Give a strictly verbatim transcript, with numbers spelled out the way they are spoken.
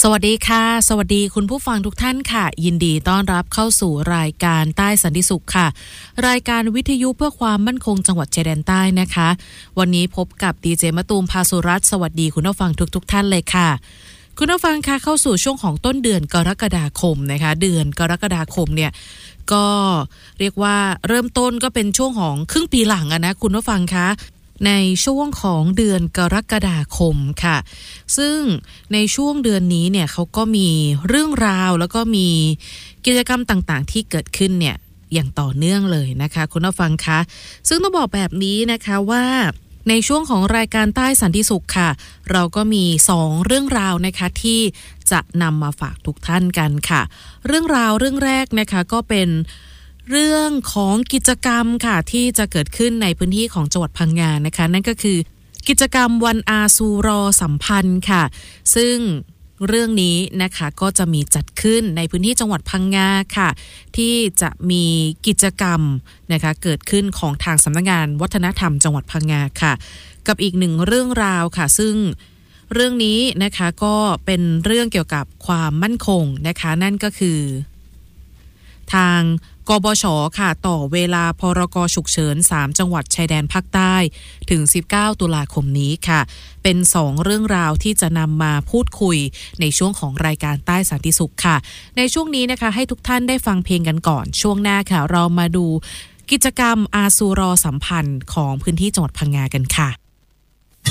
สวัสดีค่ะสวัสดีคุณผู้ฟังทุกท่านค่ะยินดีต้อนรับเข้าสู่รายการใต้สันติสุขค่ะรายการวิทยุเพื่อความมั่นคงจังหวัดชายแดนใต้นะคะวันนี้พบกับดีเจมะตูมพาสุรัตน์สวัสดีคุณผู้ฟังทุกๆท่านเลยค่ะคุณผู้ฟังค่ะเข้าสู่ช่วงของต้นเดือนกรกฎาคมนะคะเดือนกรกฎาคมเนี่ยก็เรียกว่าเริ่มต้นก็เป็นช่วงของครึ่งปีหลังอะนะคุณผู้ฟังคะในช่วงของเดือนกรกฎาคมค่ะซึ่งในช่วงเดือนนี้เนี่ยเขาก็มีเรื่องราวแล้วก็มีกิจกรรมต่างๆที่เกิดขึ้นเนี่ยอย่างต่อเนื่องเลยนะคะคุณผู้ฟังคะซึ่งต้องบอกแบบนี้นะคะว่าในช่วงของรายการใต้สันติสุขค่ะเราก็มีสองเรื่องราวนะคะที่จะนำมาฝากทุกท่านกันค่ะเรื่องราวเรื่องแรกนะคะก็เป็นเรื่องของกิจกรรมค่ะที่จะเกิดขึ้นในพื้นที่ของจังหวัดพังงานะคะนั่นก็คือกิจกรรมวันอาซูรอสัมพันธ์ค่ะซึ่งเรื่องนี้นะคะก็จะมีจัดขึ้นในพื้นที่จังหวัดพังงาค่ะที่จะมีกิจกรรมนะคะเกิดขึ้นของทางสำนักงานวัฒนธรรมจังหวัดพังงาค่ะกับอีกหนึ่งเรื่องราวค่ะซึ่งเรื่องนี้นะคะก็เป็นเรื่องเกี่ยวกับความมั่นคงนะคะนั่นก็คือทางกบช.ค่ะต่อเวลาพรก.ฉุกเฉินสามจังหวัดชายแดนภาคใต้ถึงสิบเก้าตุลาคมนี้ค่ะเป็นสองเรื่องราวที่จะนำมาพูดคุยในช่วงของรายการใต้สันติสุขค่ะในช่วงนี้นะคะให้ทุกท่านได้ฟังเพลงกันก่อนช่วงหน้าค่ะเรามาดูกิจกรรมอาซูรอสัมพันธ์ของพื้นที่จังหวัดพังงากันค่ะ